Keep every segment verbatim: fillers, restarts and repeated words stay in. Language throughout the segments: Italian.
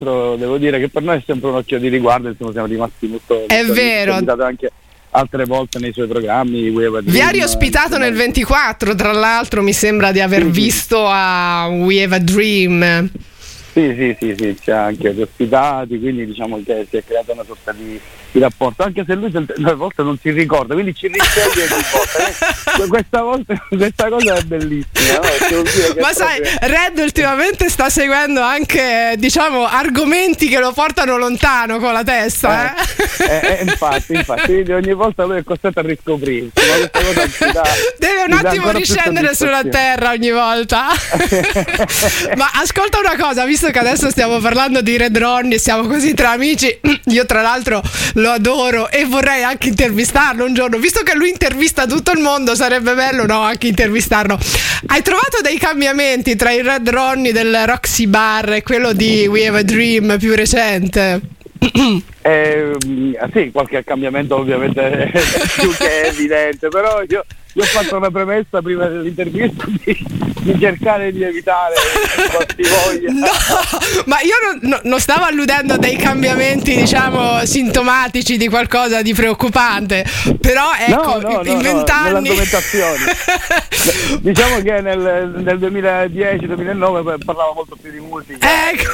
l'altro devo dire che per noi è sempre un occhio di riguardo, insomma siamo rimasti molto... È vero. Anche altre volte nei suoi programmi. Vi ha riospitato nel ventiquattro, tra l'altro mi sembra di aver sì, visto sì. a We Have a Dream. Sì, sì, sì, sì, ci ha anche ospitati, quindi diciamo che si è creata una sorta di, di rapporto, anche se lui a volte non si ricorda, quindi ci risceglie ogni volta. Eh? Questa volta questa cosa è bellissima. No? Che Ma è sai, proprio... Red ultimamente sta seguendo anche, diciamo, argomenti che lo portano lontano con la testa. Eh? Eh, eh, infatti, infatti, ogni volta lui è costretto a riscoprirsi. Ma questa cosa ci dà, deve un attimo riscendere sulla terra ogni volta. Ma ascolta una cosa, visto che adesso stiamo parlando di Red Ronnie, siamo così tra amici, io tra l'altro lo adoro e vorrei anche intervistarlo un giorno, visto che lui intervista tutto il mondo, sarebbe bello, no, anche intervistarlo. Hai trovato dei cambiamenti tra il Red Ronnie del Roxy Bar e quello di We Have a Dream più recente? Eh, sì, qualche cambiamento ovviamente è più che evidente, però io Io ho fatto una premessa prima dell'intervista di, di cercare di evitare voglia. No, ma io non, no, non stavo alludendo a dei cambiamenti, diciamo, sintomatici di qualcosa di preoccupante, però ecco, no, no, in no, vent'anni no, diciamo che nel, nel duemiladieci duemilanove parlavo molto più di musica. Ecco.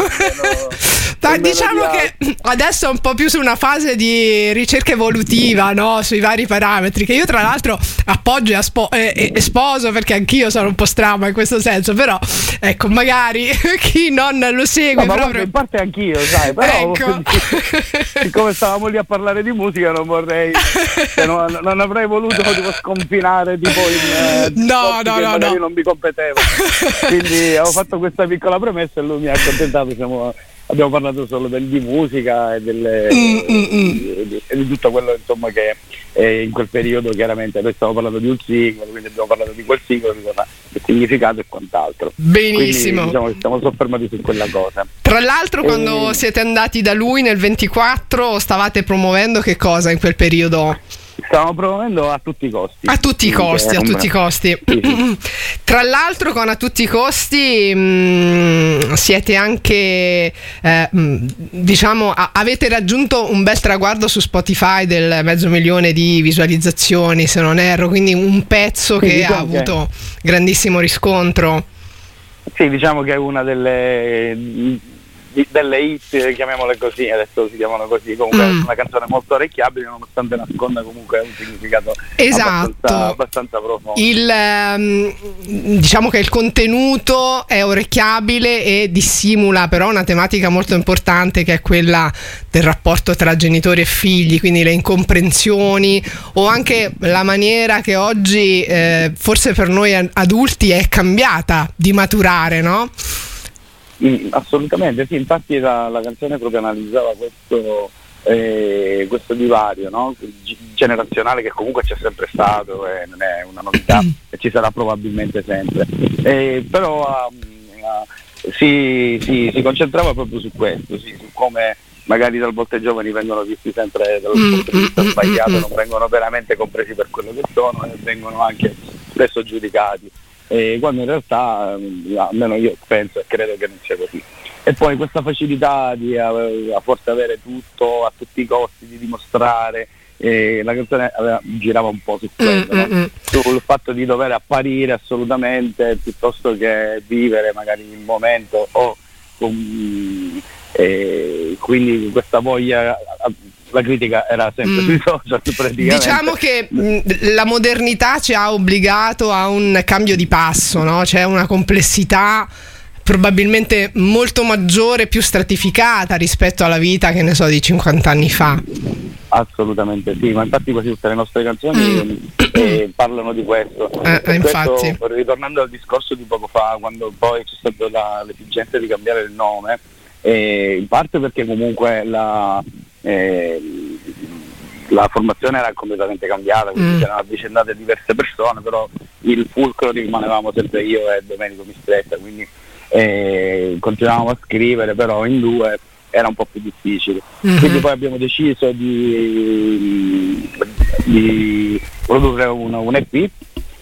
Ma diciamo che adesso è un po' più su una fase di ricerca evolutiva, no? Sui vari parametri, che io tra l'altro appoggio e, aspo- e, e sposo, perché anch'io sono un po' strama in questo senso, però ecco, magari chi non lo segue no, ma proprio... in parte anch'io, sai, però ecco. siccome stavamo lì a parlare di musica non vorrei, cioè, non, non avrei voluto tipo sconfinare tipo in no, no, no, no. io non mi competevo, quindi avevo fatto questa piccola premessa e lui mi ha accontentato. Siamo abbiamo parlato solo del, di musica e, delle, mm, mm, e, di, e di tutto quello, insomma, che eh, in quel periodo chiaramente noi stiamo parlando di un singolo, quindi abbiamo parlato di quel singolo, di cosa, del significato e quant'altro. Benissimo. Quindi, diciamo che siamo soffermati su quella cosa. Tra l'altro, quando e... siete andati da lui nel ventiquattro, stavate promuovendo che cosa in quel periodo? Stiamo promuovendo a tutti i costi. A tutti i costi, a tutti i costi. Sì, sì. Tra l'altro, con a tutti i costi mh, siete anche, eh, mh, diciamo, a- avete raggiunto un bel traguardo su Spotify del mezzo milione di visualizzazioni, se non erro, quindi un pezzo sì, che diciamo ha avuto che... grandissimo riscontro. Sì, diciamo che è una delle... delle hit, chiamiamole così, adesso si chiamano così, comunque mm. è una canzone molto orecchiabile nonostante nasconda comunque un significato esatto. abbastanza, abbastanza profondo. Il, um, diciamo che il contenuto è orecchiabile e dissimula però una tematica molto importante, che è quella del rapporto tra genitori e figli, quindi le incomprensioni o anche la maniera che oggi eh, forse per noi adulti è cambiata di maturare, no? Mm, assolutamente sì, infatti la, la canzone proprio analizzava questo, eh, questo divario, no? G- generazionale, che comunque c'è sempre stato e non è una novità e ci sarà probabilmente sempre, eh, però um, uh, si, si, si concentrava proprio su questo, sì, su come magari talvolta i giovani vengono visti sempre dal punto di vista sbagliato, non vengono veramente compresi per quello che sono e vengono anche spesso giudicati. E quando in realtà, almeno io penso e credo che non sia così. E poi questa facilità di a, a forse avere tutto a tutti i costi, di dimostrare, e la canzone aveva, girava un po' su quello, mm, no? Sul fatto di dover apparire assolutamente piuttosto che vivere magari il momento, o um, e quindi questa voglia. La critica era sempre mm. sui social praticamente. Diciamo che mh, la modernità ci ha obbligato a un cambio di passo, no? C'è una complessità probabilmente molto maggiore, più stratificata rispetto alla vita, che ne so, di cinquanta anni fa. Assolutamente sì, ma infatti quasi tutte le nostre canzoni mm. eh, parlano di questo. Eh, eh, infatti. Questo, ritornando al discorso di poco fa, quando poi c'è stata la, l'esigenza di cambiare il nome, eh, in parte perché comunque la Eh, la formazione era completamente cambiata, quindi mm. c'erano avvicendate diverse persone, però il fulcro rimanevamo sempre io e Domenico Mistretta, quindi eh, continuavamo a scrivere, però in due era un po' più difficile. Mm-hmm. Quindi poi abbiamo deciso di, di produrre un, un E P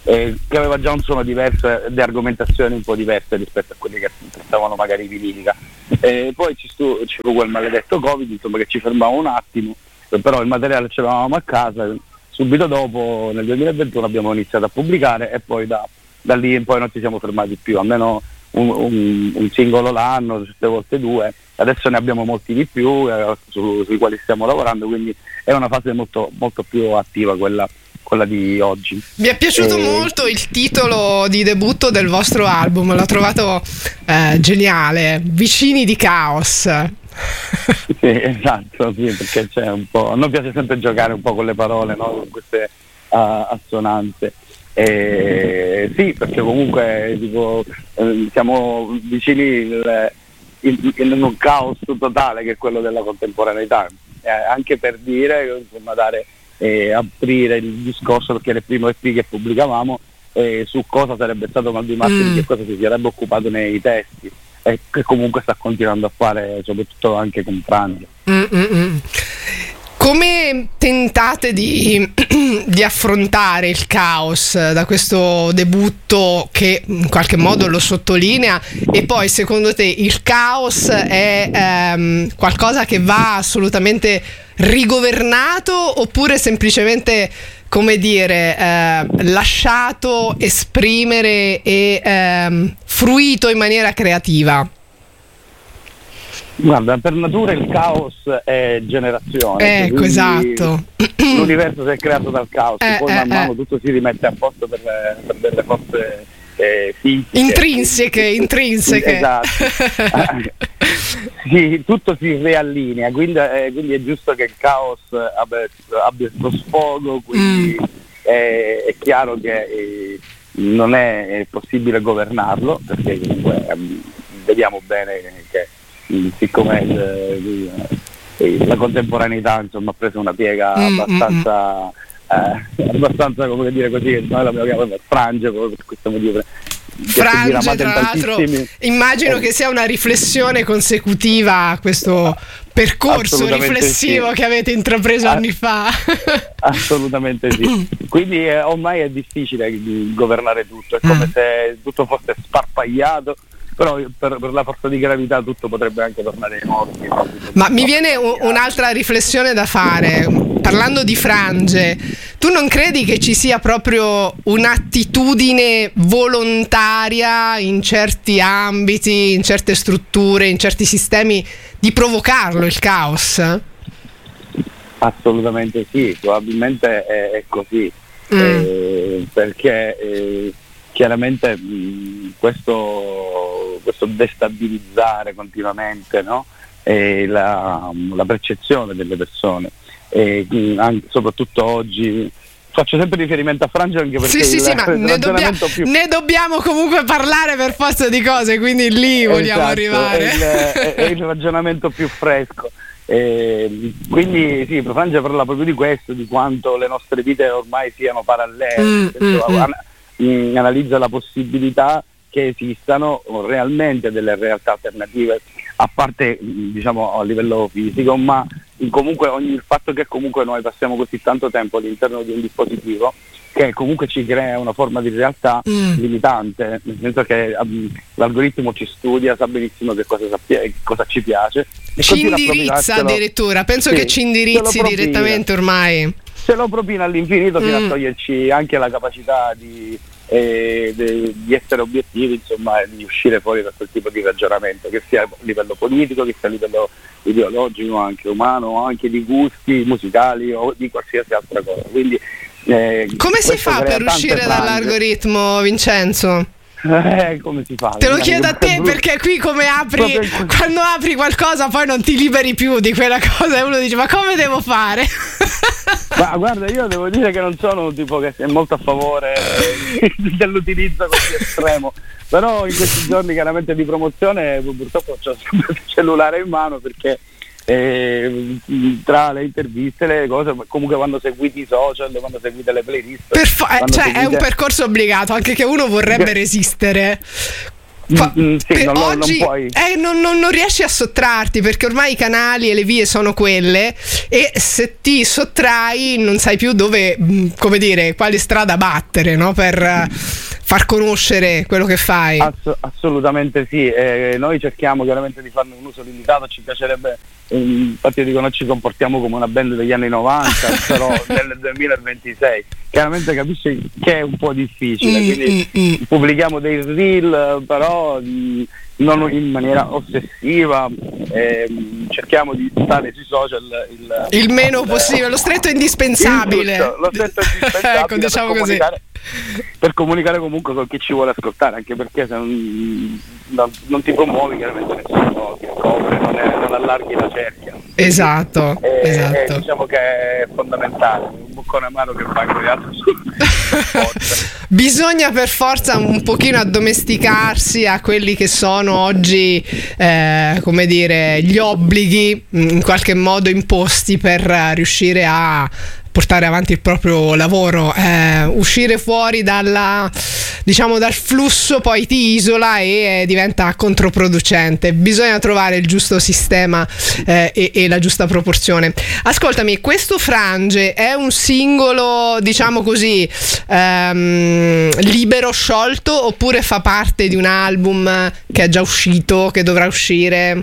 eh, che aveva già un suono diverso e argomentazioni un po' diverse rispetto a quelli che stavano magari di lirica. Eh, poi ci, stu- ci fu quel maledetto Covid, insomma, che ci fermava un attimo, però il materiale ce l'avevamo a casa. Subito dopo, nel duemilaventuno, abbiamo iniziato a pubblicare e poi da, da lì in poi non ci siamo fermati più, almeno un, un, un singolo l'anno, certe volte due. Adesso ne abbiamo molti di più eh, su, sui quali stiamo lavorando, quindi è una fase molto, molto più attiva quella, quella di oggi. Mi è piaciuto e... molto il titolo di debutto del vostro album, l'ho trovato eh, geniale, Vicini di Caos. Sì, esatto, sì, perché c'è un po', a noi piace sempre giocare un po' con le parole, no? Con queste uh, assonanze. E, sì, perché comunque tipo, eh, siamo vicini il, in, in un caos totale che è quello della contemporaneità, eh, anche per dire, insomma, dare eh, aprire il discorso, perché le prime E P che pubblicavamo eh, su cosa sarebbe stato Mal di Martini, mm. che cosa si sarebbe occupato nei testi, e che comunque sta continuando a fare, soprattutto anche con Frange. Mm-mm. Come tentate di, di affrontare il caos da questo debutto che in qualche modo lo sottolinea, e poi secondo te il caos è ehm, qualcosa che va assolutamente rigovernato oppure semplicemente, come dire, eh, lasciato esprimere e ehm, fruito in maniera creativa? Guarda, per natura il caos è generazione. Ecco, esatto. L'universo si è creato dal caos, eh, poi eh, man mano eh. tutto si rimette a posto per, per delle forze eh, fisiche. Intrinseche, intrinseche. Esatto. Sì, tutto si riallinea, quindi, eh, quindi è giusto che il caos abbia, abbia il suo sfogo, quindi mm. è, è chiaro che eh, non è possibile governarlo, perché comunque eh, vediamo bene che siccome eh, eh, la contemporaneità, insomma, ha preso una piega mm, abbastanza mm. Eh, abbastanza, come dire così, noi l'abbiamo chiamata frange proprio per questo motivo. Frange, tra l'altro, immagino eh. che sia una riflessione consecutiva a questo percorso riflessivo sì. che avete intrapreso ah, anni fa. Assolutamente sì. Quindi eh, ormai è difficile governare tutto, è come mm. se tutto fosse sparpagliato, però per, per la forza di gravità tutto potrebbe anche tornare in ordine. Ma mi viene un, un'altra riflessione da fare, parlando di frange. Tu non credi che ci sia proprio un'attitudine volontaria in certi ambiti, in certe strutture, in certi sistemi di provocarlo il caos? Assolutamente sì, probabilmente è, è così, mm. eh, perché eh, chiaramente mh, questo, questo destabilizzare continuamente, no? E la, la percezione delle persone, e mh, anche, soprattutto oggi faccio sempre riferimento a Frange anche perché sì, sì, il, sì, ma ne, dobbia, più... ne dobbiamo comunque parlare per forza di cose, quindi lì vogliamo esatto, arrivare. È il, è, è il ragionamento più fresco. Eh, quindi sì, Frange parla proprio di questo, di quanto le nostre vite ormai siano parallele, mm, senso, mm, an- mm. analizza la possibilità che esistano realmente delle realtà alternative, a parte diciamo a livello fisico, ma comunque ogni, il fatto che comunque noi passiamo così tanto tempo all'interno di un dispositivo che comunque ci crea una forma di realtà mm. limitante, nel senso che um, l'algoritmo ci studia, sa benissimo che cosa, sappia, che cosa ci piace, e ci indirizza addirittura, penso sì, che ci indirizzi direttamente ormai, ce lo propina all'infinito fino mm. a toglierci anche la capacità di E de, di essere obiettivi, insomma, e di uscire fuori da quel tipo di ragionamento, che sia a livello politico, che sia a livello ideologico, anche umano, o anche di gusti musicali o di qualsiasi altra cosa. Quindi eh, come si fa per uscire frange. dall'algoritmo, Vincenzo? Eh, come si fa? Te lo chiedo a te, perché qui come apri, quando apri qualcosa poi non ti liberi più di quella cosa e uno dice ma come devo fare? Ma guarda, io devo dire che non sono un tipo che è molto a favore dell'utilizzo così estremo, però in questi giorni chiaramente di promozione purtroppo ho sempre il cellulare in mano, perché eh, tra le interviste, le cose, comunque vanno seguiti i social, vanno seguite le playlist, per fa- cioè seguite... è un percorso obbligato, anche che uno vorrebbe resistere. Fa, mm, sì, non, oggi non, puoi... eh, non, non, non riesci a sottrarti, perché ormai i canali e le vie sono quelle, e se ti sottrai non sai più dove, come dire, quale strada battere, no? Per uh, far conoscere quello che fai. Ass- assolutamente sì, eh, noi cerchiamo chiaramente di farne un uso limitato, ci piacerebbe, eh, infatti io dico, noi ci comportiamo come una band degli anni novanta, però nel duemilaventisei, chiaramente capisci che è un po' difficile, mm, quindi mm, mm. pubblichiamo dei reel, però mh, non in maniera ossessiva, eh, cerchiamo di stare sui social il, il meno il, possibile, lo stretto indispensabile. Giusto, lo stretto indispensabile ecco, diciamo per, così. comunicare, per comunicare comunque con chi ci vuole ascoltare, anche perché se non, non, non ti promuovi chiaramente nessuno ti scopre, non, è, non allarghi la cerchia. Esatto, e, esatto. E diciamo che è fondamentale, un boccone amaro che fa con gli altri. Bisogna per forza un pochino addomesticarsi a quelli che sono oggi, eh, come dire, gli obblighi in qualche modo imposti per riuscire a portare avanti il proprio lavoro. Eh, uscire fuori dalla, diciamo, dal flusso poi ti isola e eh, diventa controproducente. Bisogna trovare il giusto sistema eh, e, e la giusta proporzione. Ascoltami, questo Frange è un singolo, diciamo così, ehm, libero, sciolto, oppure fa parte di un album che è già uscito, che dovrà uscire?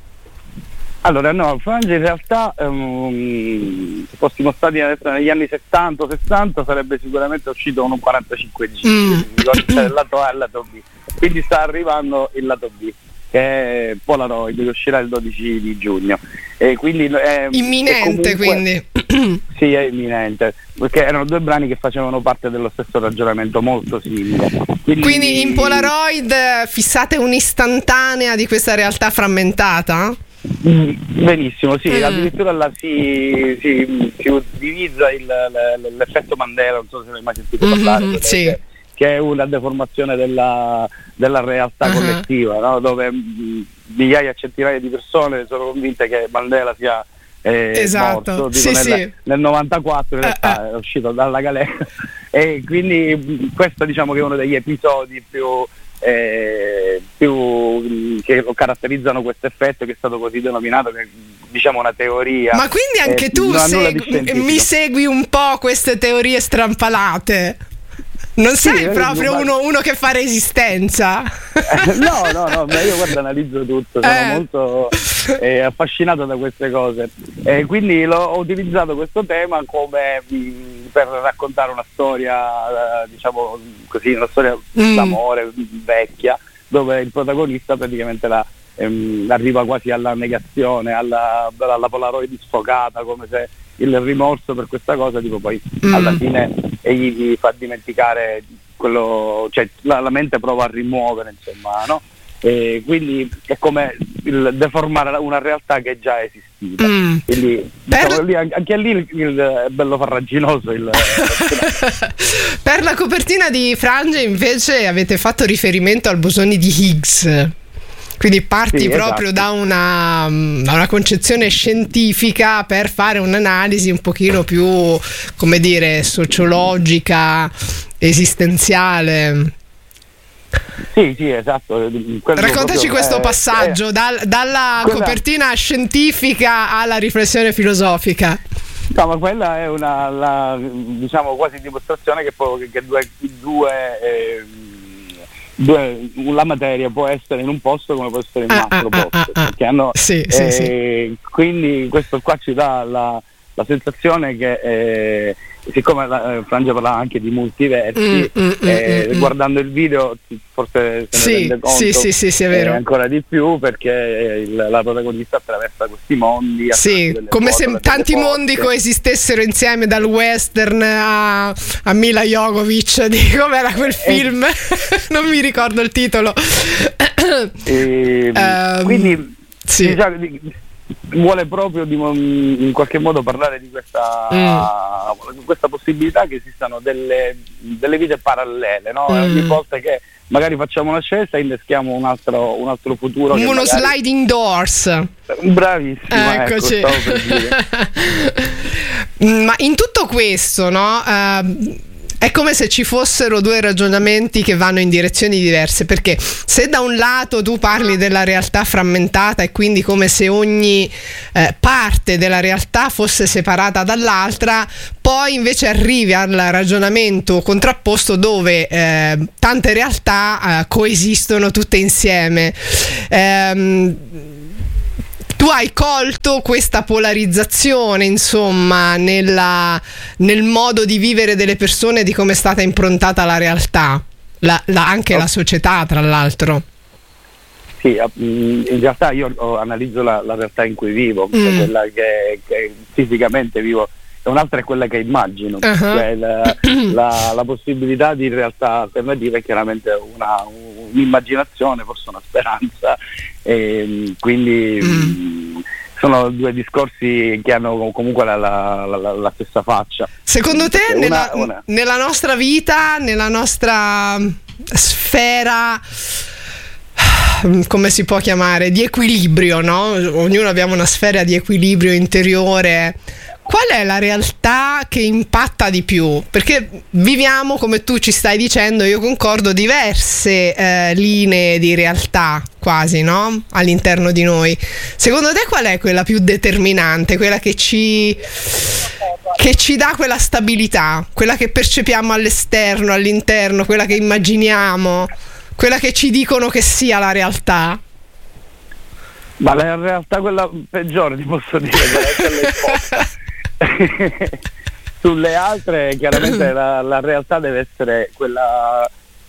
Allora no, Frange in realtà um, se fossimo stati adesso negli anni settanta sessanta sarebbe sicuramente uscito un quarantacinque G, mm. C'è il lato A e il lato B, quindi sta arrivando il lato B, che è Polaroid, che uscirà il dodici di giugno, e quindi è imminente, è comunque, quindi sì, è imminente, perché erano due brani che facevano parte dello stesso ragionamento, molto simile. Quindi, quindi in Polaroid fissate un'istantanea di questa realtà frammentata? Benissimo, sì, mm. addirittura là si, si, si utilizza il, l'effetto Mandela, non so se ne hai mai sentito parlare, mm-hmm, sì. che, che è una deformazione della, della realtà uh-huh. collettiva, no? Dove mh, migliaia, centinaia di persone sono convinte che Mandela sia eh, esatto. morto, tipo sì, nel, sì. nel novantaquattro in realtà uh, uh. è uscito dalla galera e quindi mh, questo diciamo che è uno degli episodi più Eh, più che caratterizzano questo effetto, che è stato così denominato, che diciamo una teoria. Ma quindi anche eh, tu segui, mi segui un po' queste teorie strampalate? Non sei sì, proprio uno, uno che fa resistenza? No, no, no, ma io guarda analizzo tutto, sono eh. molto eh, affascinato da queste cose e quindi l'ho, ho utilizzato questo tema come mh, per raccontare una storia, eh, diciamo così, una storia mm. d'amore vecchia, dove il protagonista praticamente la, ehm, arriva quasi alla negazione, alla, alla Polaroid sfocata, come se il rimorso per questa cosa tipo poi mm. alla fine egli gli fa dimenticare quello, cioè la, la mente prova a rimuovere, insomma, no? E quindi è come il deformare una realtà che già esistita. Mm. Quindi per... diciamo, lì, anche lì il, il, è bello farraginoso il, per la copertina di Frange invece avete fatto riferimento al bosone di Higgs. Quindi parti sì, proprio esatto. da, una, da una concezione scientifica per fare un'analisi un pochino più, come dire, sociologica, esistenziale. Sì, sì, esatto. Quello Raccontaci questo è, passaggio, è, dal, dalla quella... copertina scientifica alla riflessione filosofica. No, ma quella è una, la, diciamo, quasi dimostrazione che, poi, che due... due eh, Due, la materia può essere in un posto come può essere in un altro ah, posto ah, ah, perché hanno, sì, eh, sì, sì. Quindi questo qua ci dà la, la sensazione che eh, siccome la, eh, Frange parlava anche di multiversi mm, mm, eh, mm, guardando il video forse se sì, ne rende conto sì, sì, sì, sì, è vero. Eh, ancora di più perché il, la protagonista attraversa questi mondi, sì, come foto, se tanti mondi coesistessero insieme, dal western a, a Mila Jovovich, di com'era quel film, eh, non mi ricordo il titolo. eh, um, quindi sì. diciamo, vuole proprio di, in qualche modo parlare di questa, mm. questa possibilità che esistano delle, delle vite parallele, no? Mm. Ogni volta che magari facciamo una scelta inneschiamo un altro, un altro futuro. Uno magari... sliding doors. Bravissima, eccoci. Ecco, stavo per dire. Ma in tutto questo, no? Uh, È come se ci fossero due ragionamenti che vanno in direzioni diverse, perché se da un lato tu parli della realtà frammentata e quindi come se ogni eh, parte della realtà fosse separata dall'altra, poi invece arrivi al ragionamento contrapposto dove eh, tante realtà eh, coesistono tutte insieme. Ehm, Tu hai colto questa polarizzazione, insomma, nella, nel modo di vivere delle persone, di come è stata improntata la realtà, la, la, anche oh. la società, tra l'altro. Sì, in realtà io analizzo la, la realtà in cui vivo, mm. quella che, che fisicamente vivo, e un'altra è quella che immagino, uh-huh. cioè la, la, la possibilità di realtà alternative è chiaramente una, un'immaginazione, forse una speranza, e quindi mm. sono due discorsi che hanno comunque la, la, la, la stessa faccia. Secondo te una, nella, una... nella nostra vita, nella nostra sfera, come si può chiamare, di equilibrio, no? Ognuno abbiamo una sfera di equilibrio interiore. Qual è la realtà che impatta di più? Perché viviamo, come tu ci stai dicendo, io concordo, diverse eh, linee di realtà quasi, no? All'interno di noi. Secondo te qual è quella più determinante, quella che ci che ci dà quella stabilità, quella che percepiamo all'esterno, all'interno, quella che immaginiamo, quella che ci dicono che sia la realtà? Ma la realtà quella peggiore, ti posso dire, quella è imposta. Sulle altre chiaramente la, la realtà deve essere quella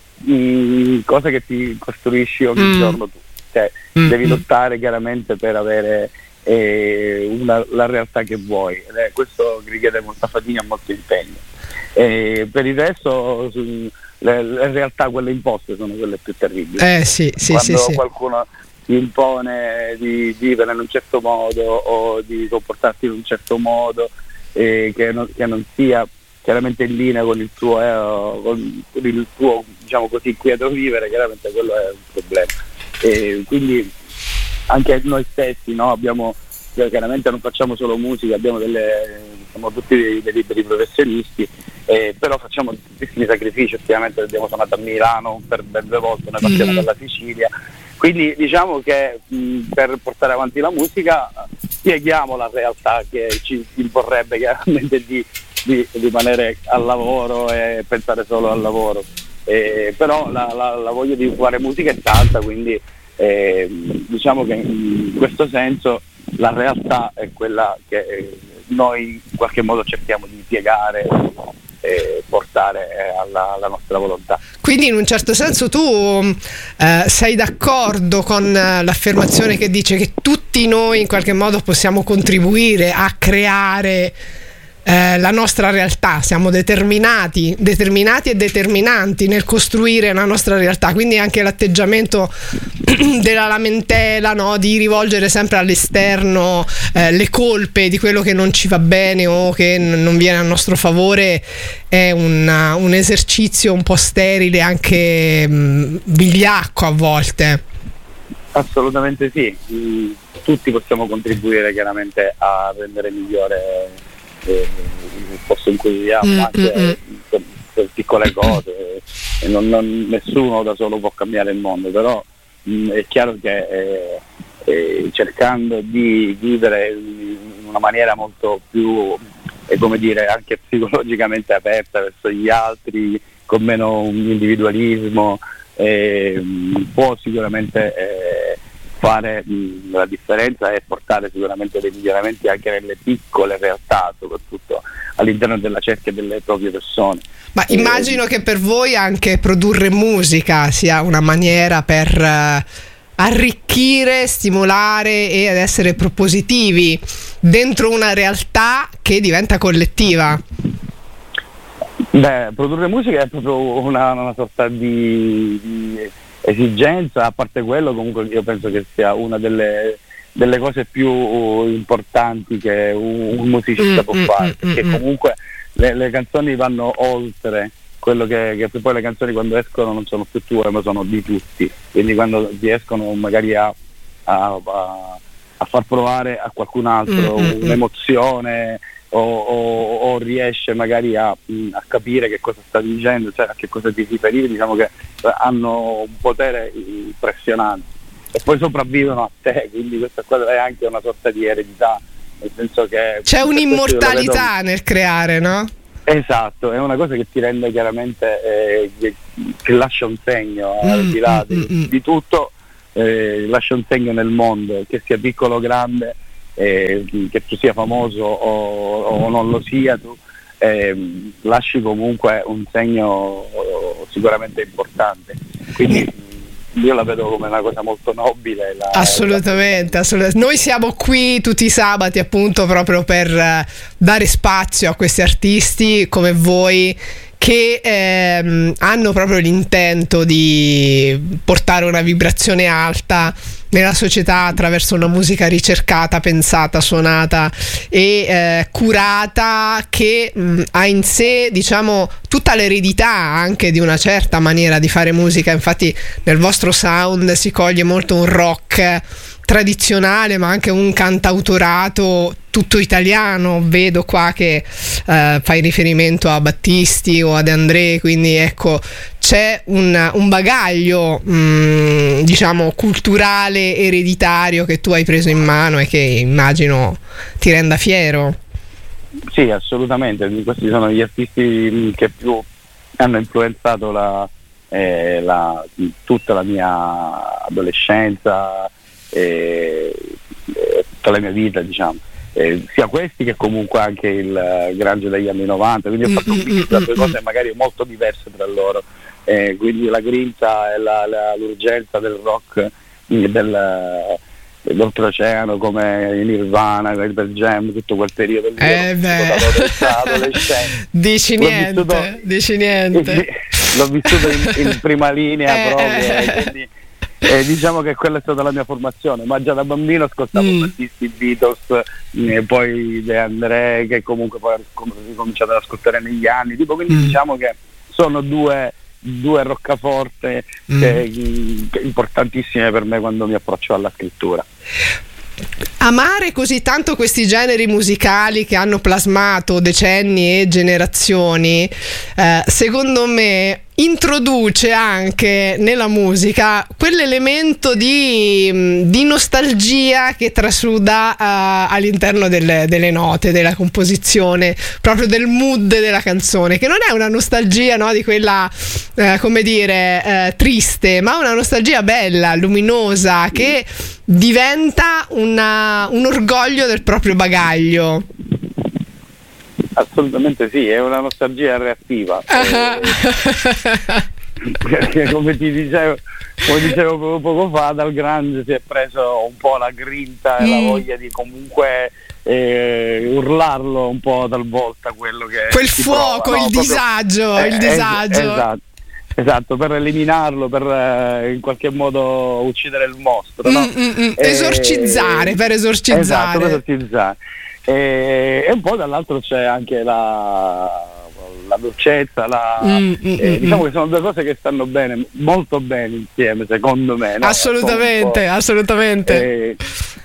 mh, cosa che ti costruisci ogni mm. giorno tu, cioè mm. devi lottare chiaramente per avere eh, una, la realtà che vuoi, eh, questo richiede molta fatica e molto impegno, eh, per il resto su, le, le realtà quelle imposte sono quelle più terribili, eh, sì, sì, quando sì, sì. qualcuno ti impone di vivere in un certo modo o di comportarti in un certo modo, eh, che, non, che non sia chiaramente in linea con il tuo, eh, con il tuo diciamo così, quieto vivere, chiaramente quello è un problema. E quindi anche noi stessi, no, abbiamo, chiaramente non facciamo solo musica, abbiamo delle, siamo tutti dei, dei liberi professionisti, eh, però facciamo tantissimi sacrifici. Ultimamente abbiamo suonato a Milano per ben due volte, noi partiamo mm-hmm. dalla Sicilia. Quindi diciamo che mh, per portare avanti la musica spieghiamo la realtà che ci imporrebbe chiaramente di, di rimanere al lavoro e pensare solo al lavoro, eh, però la, la, la voglia di fare musica è tanta, quindi eh, diciamo che in questo senso la realtà è quella che noi in qualche modo cerchiamo di piegare e portare alla, alla nostra volontà. Quindi in un certo senso tu eh, sei d'accordo con l'affermazione che dice che tutti noi in qualche modo possiamo contribuire a creare eh, la nostra realtà, siamo determinati, determinati e determinanti nel costruire la nostra realtà, quindi anche l'atteggiamento della lamentela, no? Di rivolgere sempre all'esterno eh, le colpe di quello che non ci va bene o che n- non viene a nostro favore è una, un esercizio un po' sterile, anche mh, vigliacco a volte. Assolutamente sì, mm, tutti possiamo contribuire chiaramente a rendere migliore eh, il posto in cui viviamo, mm, anche mm, per, per piccole cose, e non, non, nessuno da solo può cambiare il mondo, però mh, è chiaro che eh, eh, cercando di vivere in una maniera molto più, eh, come dire, anche psicologicamente aperta verso gli altri, con meno un individualismo, eh, può sicuramente eh, fare mh, la differenza e portare sicuramente dei miglioramenti anche nelle piccole realtà, soprattutto all'interno della cerchia delle proprie persone. Ma immagino eh, che per voi anche produrre musica sia una maniera per uh, arricchire, stimolare e ad essere propositivi dentro una realtà che diventa collettiva. Beh, produrre musica è proprio una, una sorta di, di esigenza, a parte quello comunque io penso che sia una delle, delle cose più importanti che un, un musicista mm, può mm, fare, mm, perché mm, comunque le, le canzoni vanno oltre quello che, che poi le canzoni quando escono non sono più tue ma sono di tutti, quindi quando riescono magari a, a, a, a far provare a qualcun altro mm, un'emozione o, o, o riesce magari a, a capire che cosa sta dicendo, cioè a che cosa ti riferivi, diciamo che hanno un potere impressionante e poi sopravvivono a te, quindi questa cosa è anche una sorta di eredità, nel senso che c'è un'immortalità nel creare, no? Esatto, è una cosa che ti rende chiaramente eh, che, che lascia un segno mm, al di là di, mm, di tutto, eh, lascia un segno nel mondo, che sia piccolo o grande, eh, che tu sia famoso o, o non lo sia tu, eh, lasci comunque un segno sicuramente importante, quindi io la vedo come una cosa molto nobile. La, assolutamente, assolutamente. Noi siamo qui tutti i sabati appunto proprio per uh, dare spazio a questi artisti come voi che ehm, hanno proprio l'intento di portare una vibrazione alta nella società attraverso una musica ricercata, pensata, suonata e eh, curata, che mh, ha in sé, diciamo, tutta l'eredità anche di una certa maniera di fare musica. Infatti nel vostro sound si coglie molto un rock tradizionale, ma anche un cantautorato tutto italiano. Vedo qua che eh, fai riferimento a Battisti o a De André, quindi ecco, c'è un, un bagaglio mh, diciamo culturale, ereditario che tu hai preso in mano e che immagino ti renda fiero. Sì, assolutamente, questi sono gli artisti che più hanno influenzato la, eh, la, tutta la mia adolescenza e, e tutta la mia vita, diciamo. Eh, sia questi che comunque anche il grunge degli anni novanta, quindi ho fatto un mix da due cose magari molto diverse tra loro, eh, quindi la grinta e la, la, l'urgenza del rock del, dell'oltreoceano, come in Nirvana, il Pearl Jam, tutto quel periodo lì, eh dici niente, vissuto, dici niente l'ho vissuto in, in prima linea proprio, quindi Eh, diciamo che quella è stata la mia formazione, ma già da bambino ascoltavo mm. tantissimi Beatles, e poi De André, che comunque poi ho ricominciato ad ascoltare negli anni, tipo, quindi mm. diciamo che sono due, due roccaforte mm. che, che importantissime per me quando mi approccio alla scrittura. Amare così tanto questi generi musicali che hanno plasmato decenni e generazioni, eh, secondo me introduce anche nella musica quell'elemento di, di nostalgia che trasuda uh, all'interno delle, delle note, della composizione, proprio del mood della canzone, che non è una nostalgia, no, di quella uh, come dire uh, triste, ma una nostalgia bella, luminosa, che diventa una, un orgoglio del proprio bagaglio. Assolutamente sì, è una nostalgia reattiva. Uh-huh. Perché come ti dicevo, come dicevo poco fa, dal grunge si è preso un po' la grinta e mm. la voglia di comunque eh, urlarlo un po' talvolta, quello che quel fuoco, prova, no? il, disagio, eh, il disagio, es- esatto. Esatto, per eliminarlo, per eh, in qualche modo uccidere il mostro, no? mm, mm, e, esorcizzare, per esorcizzare. Esatto, per esorcizzare. E, e un po' dall'altro c'è anche la, la dolcezza, la, mm, eh, mm, diciamo mm. che sono due cose che stanno bene, molto bene insieme, secondo me, no? Assolutamente, assolutamente. Eh,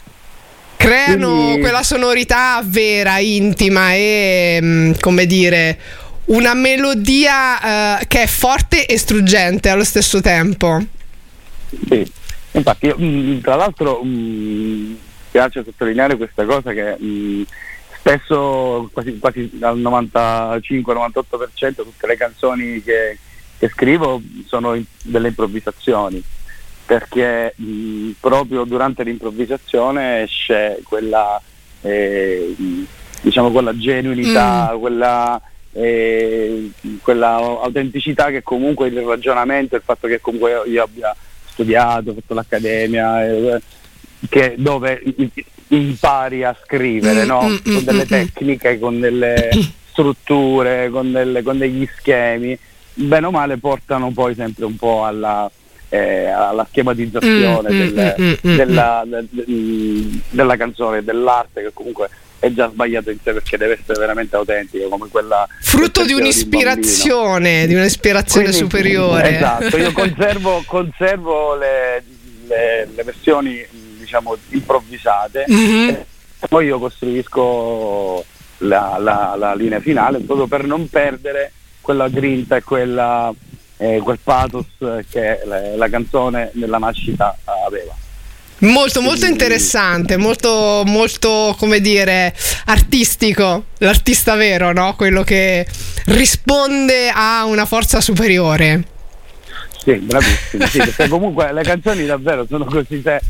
creano quindi... quella sonorità vera, intima e, come dire, una melodia uh, che è forte e struggente allo stesso tempo. Sì, infatti io, tra l'altro mh, piace sottolineare questa cosa che mh, spesso quasi, quasi al novantacinque novantotto per cento tutte le canzoni che, che scrivo sono in, delle improvvisazioni, perché mh, proprio durante l'improvvisazione esce quella eh, diciamo quella genuinità, mm. quella eh, quella autenticità che comunque il ragionamento, il fatto che comunque io abbia studiato, fatto l'accademia, eh, che dove impari a scrivere, no? Con delle tecniche, con delle strutture, con, delle, con degli schemi, bene o male portano poi sempre un po' alla, eh, alla schematizzazione del, della, del, della canzone, dell'arte, che comunque è già sbagliato in sé, perché deve essere veramente autentico, come quella frutto di un'ispirazione, di, di un'ispirazione Quindi, superiore. Esatto, io conservo, conservo le, le, le versioni diciamo improvvisate, mm-hmm. e poi io costruisco la, la, la linea finale, proprio per non perdere quella grinta e quella, eh, quel pathos che la, la canzone nella nascita aveva. Molto molto interessante, molto molto, come dire, artistico, l'artista vero, no? Quello che risponde a una forza superiore. Sì, bravissimo, sì, perché comunque le canzoni davvero sono così, se,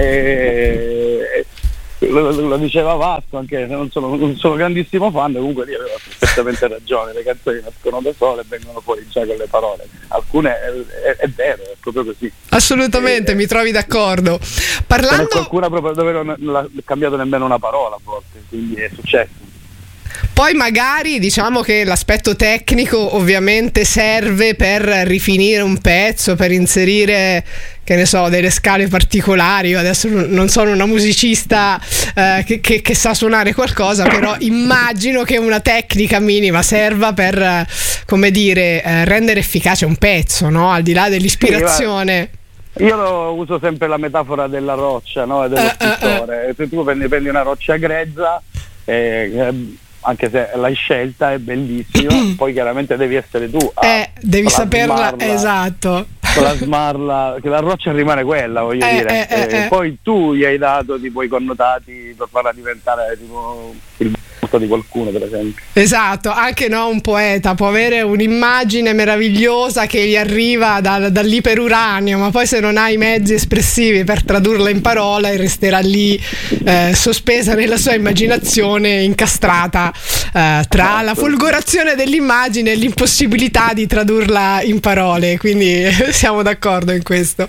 eh, lo, lo diceva Vasco, anche se non sono, non sono grandissimo fan, comunque lì aveva perfettamente ragione, le canzoni nascono da sole e vengono fuori già con le parole, alcune è, è, è vero, è proprio così. Assolutamente, eh, mi trovi d'accordo. Parlando... qualcuna proprio dove non, non ha cambiato nemmeno una parola a volte, quindi è successo. Poi magari diciamo che l'aspetto tecnico ovviamente serve per rifinire un pezzo, per inserire, che ne so, delle scale particolari. Io adesso non sono una musicista eh, che, che, che sa suonare qualcosa, però immagino che una tecnica minima serva per, eh, come dire, eh, rendere efficace un pezzo, no? Al di là dell'ispirazione. Sì, io lo uso sempre la metafora della roccia, no? Dello uh, scrittore. Uh, uh. Se tu prendi, prendi una roccia grezza, eh, anche se l'hai scelta è bellissima, poi chiaramente devi essere tu a eh, devi saperla, esatto, plasmarla, che la roccia rimane quella, voglio eh, dire eh, eh, eh. Poi tu gli hai dato tipo i connotati per farla diventare tipo il volto di qualcuno, per esempio. Esatto, anche no, un poeta può avere un'immagine meravigliosa che gli arriva dal, dall'iperuranio, ma poi se non ha i mezzi espressivi per tradurla in parole resterà lì eh, sospesa nella sua immaginazione, incastrata eh, tra la folgorazione dell'immagine e l'impossibilità di tradurla in parole, quindi siamo d'accordo in questo.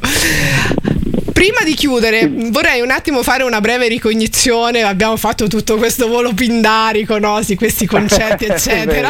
Prima di chiudere vorrei un attimo fare una breve ricognizione. Abbiamo fatto tutto questo volo pindarico, no? Sì, questi concetti eccetera.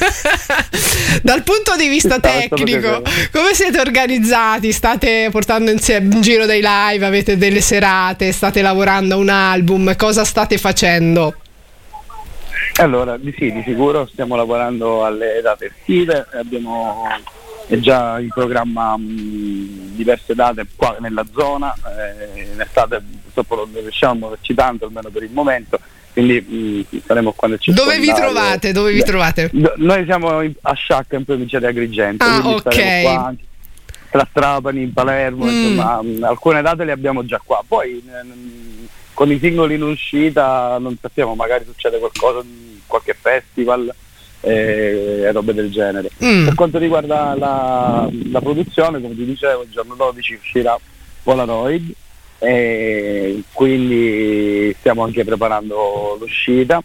Dal punto di vista tecnico, come siete organizzati? State portando insieme un giro dei live, avete delle serate, state lavorando a un album, cosa state facendo? Allora, di sì, di sicuro stiamo lavorando alle date estive, abbiamo già in programma mh, diverse date qua nella zona, eh, in estate purtroppo non riusciamo a muoverci tanto, almeno per il momento, quindi mh, saremo quando ci Dove vi trovate? Dove vi trovate? Do, noi siamo in, a Sciacca, in provincia di Agrigento, ah, quindi ok. staremo qua anche tra Trapani, in Palermo, mm. insomma mh, alcune date le abbiamo già qua, poi mh, con i singoli in uscita non sappiamo, magari succede qualcosa, qualche festival e robe del genere. Mm. Per quanto riguarda la, la produzione, come ti dicevo, il giorno dodici uscirà Polaroid e quindi stiamo anche preparando l'uscita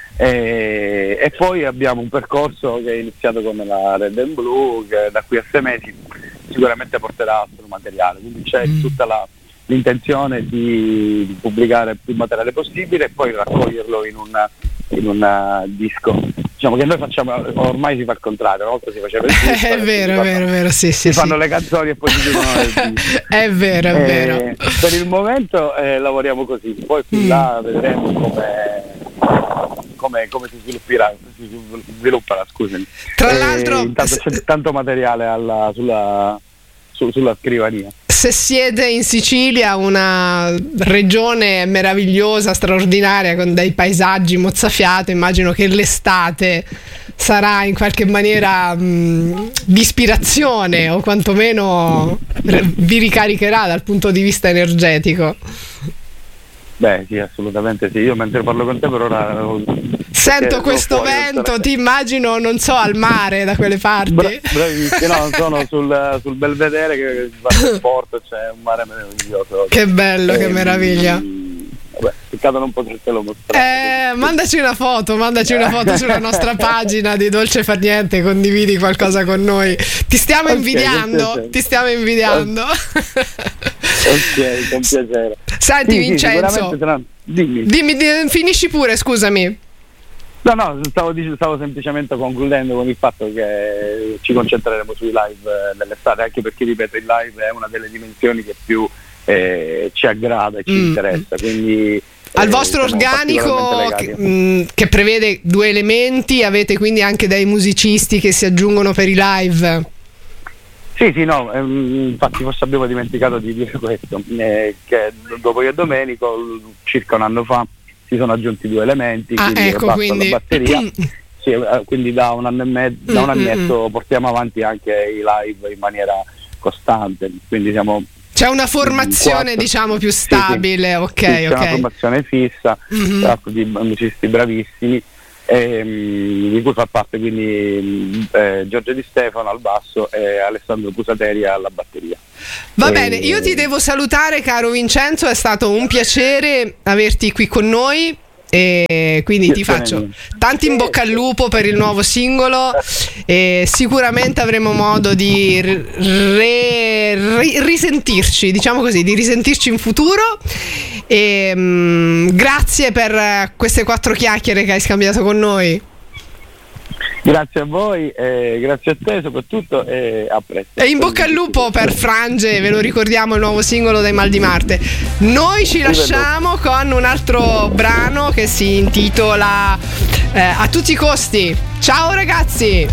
e, e poi abbiamo un percorso che è iniziato con la Red and Blue, che da qui a sei mesi sicuramente porterà altro materiale, quindi c'è mm. tutta la l'intenzione di, di pubblicare il più materiale possibile e poi raccoglierlo in un in un disco. Diciamo che noi facciamo, ormai si fa il contrario, una volta si faceva il disco, è vero, è vero, è vero, sì, sì, si sì. fanno le canzoni e poi si chiudono il disco. È vero, è eh, vero. Per il momento eh, lavoriamo così, poi più mm. là vedremo come come, come si svilupperà, si svilupperà, scusami. Tra eh, l'altro intanto c'è tanto materiale alla, sulla, su, sulla scrivania. Se siete in Sicilia, una regione meravigliosa, straordinaria, con dei paesaggi mozzafiato, immagino che l'estate sarà in qualche maniera mh, di ispirazione o quantomeno vi ricaricherà dal punto di vista energetico. Beh sì, assolutamente sì, io mentre parlo con te per ora sento questo vento, ti immagino, non so, al mare da quelle parti. Bra- bravissimo, no, sono sul, sul Belvedere che va al porto, c'è un mare meraviglioso. Che bello, e, che meraviglia. Vabbè, peccato non potertelo mostrare. Eh, mandaci una foto, mandaci una foto sulla nostra pagina di Dolce Far Niente, condividi qualcosa con noi. Ti stiamo okay, invidiando, ti stiamo invidiando. Ok, con piacere. Senti sì, Vincenzo, sì, sarà... dimmi. Dimmi, dimmi, finisci pure, scusami. No, no, stavo, stavo semplicemente concludendo con il fatto che ci concentreremo sui live dell'estate, anche perché, ripeto, il live è una delle dimensioni che più eh, ci aggrada e ci mm. interessa, quindi al vostro organico che, mh, che prevede due elementi, avete quindi anche dei musicisti che si aggiungono per i live? Sì, sì, no, ehm, infatti forse abbiamo dimenticato di dire questo, eh, che dopo io e Domenico, circa un anno fa, si si sono aggiunti due elementi, ah, quindi, ecco, quindi... la batteria. Sì, quindi da un anno e mezzo, da un annetto portiamo avanti anche i live in maniera costante, quindi siamo c'è una formazione quattro, diciamo più stabile, sì, sì. ok, sì, ok. C'è una formazione fissa, mm-hmm. tra l'altro di musicisti bravissimi, ehm, di cui fa parte quindi eh, Giorgio Di Stefano al basso e Alessandro Pusateri alla batteria. Va e... bene, io ti devo salutare, caro Vincenzo, è stato un piacere averti qui con noi. E quindi ti faccio tanti in bocca al lupo per il nuovo singolo e sicuramente avremo modo di re, re, risentirci, diciamo così, di risentirci in futuro e um, grazie per queste quattro chiacchiere che hai scambiato con noi. Grazie a voi, eh, grazie a te soprattutto e a presto. E in bocca al lupo per Frange, ve lo ricordiamo, il nuovo singolo dai Mal di Marte. Noi ci lasciamo con un altro brano che si intitola eh, A tutti i costi. Ciao ragazzi!